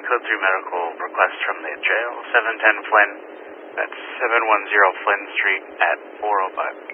Code 3 medical request from the jail, 710 Flynn. That's 710 Flynn Street at 405.